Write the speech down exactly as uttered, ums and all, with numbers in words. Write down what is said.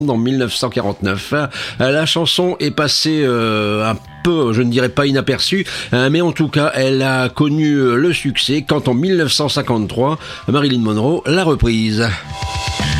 En mille neuf cent quarante-neuf. La chanson est passée euh, un peu, je ne dirais pas inaperçue, hein, mais en tout cas, elle a connu le succès quand en mille neuf cent cinquante-trois, Marilyn Monroe l'a reprise.